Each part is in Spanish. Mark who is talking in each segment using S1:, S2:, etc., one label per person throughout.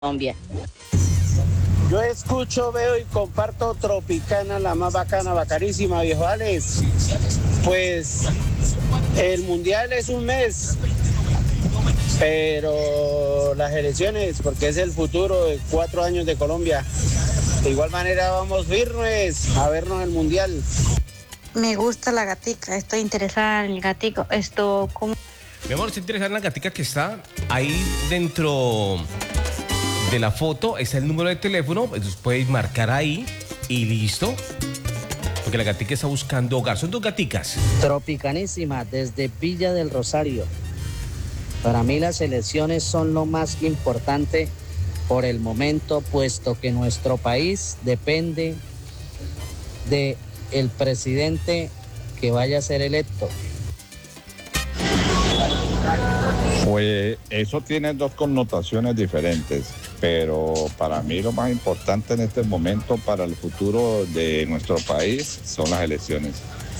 S1: Colombia.
S2: Yo escucho, veo y comparto Tropicana, la más bacana, bacanísima, viejo Alex. Pues el mundial es un mes, pero las elecciones, porque es el futuro de 4 años de Colombia. De igual manera vamos firmes a vernos el mundial.
S3: Me gusta la gatica, estoy interesada en el gatico. ¿Cómo?
S4: Mi amor, estoy interesada en la gatica que está ahí dentro de la foto. Está el número de teléfono, entonces puedes marcar ahí y listo. Porque la gatica está buscando hogar. Son 2 gaticas.
S5: Tropicanísima, desde Villa del Rosario. Para mí las elecciones son lo más importante por el momento, puesto que nuestro país depende de el presidente que vaya a ser electo.
S6: Pues eso tiene 2 connotaciones diferentes, pero para mí lo más importante en este momento para el futuro de nuestro país son las elecciones.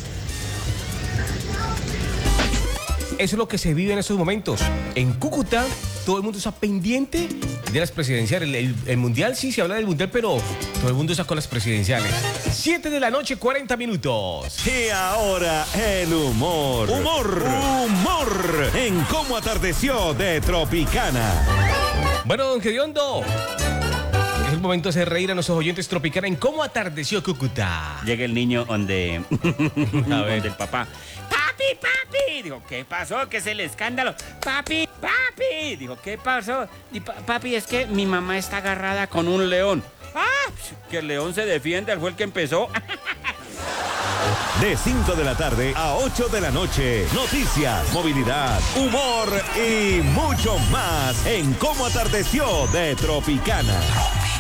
S4: Eso es lo que se vive en estos momentos. En Cúcuta, todo el mundo está pendiente de las presidenciales. El mundial, sí, se habla del mundial, pero todo el mundo está con las presidenciales. 7 de la noche, 40 minutos.
S7: Y ahora el humor. Humor. En Cómo Atardeció de Tropicana.
S4: Bueno, don Gediondo, es el momento de hacer reír a nuestros oyentes Tropicana en Cómo Atardeció Cúcuta.
S1: Llega el niño donde
S4: ver.
S1: el papá. Papi. Dijo, ¿qué pasó? ¿Qué es el escándalo? Papi. Dijo, ¿qué pasó? Papi, es que mi mamá está agarrada con un león. Que el león se defiende, fue el que empezó.
S7: De 5 de la tarde a 8 de la noche. Noticias, movilidad, humor y mucho más en Cómo Atardeció de Tropicana.